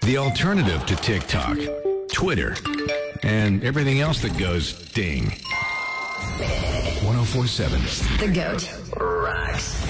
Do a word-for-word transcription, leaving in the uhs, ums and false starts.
The alternative to TikTok, Twitter, and everything else that goes ding. one oh four point seven. The GOAT rocks.